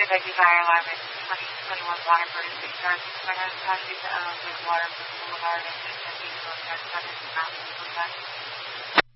Kentucky Fire Alarm at 2021 Waterford is being charged with capacity to with water from Boulevard and Kentucky Northwest 7 Mountain Boulevard.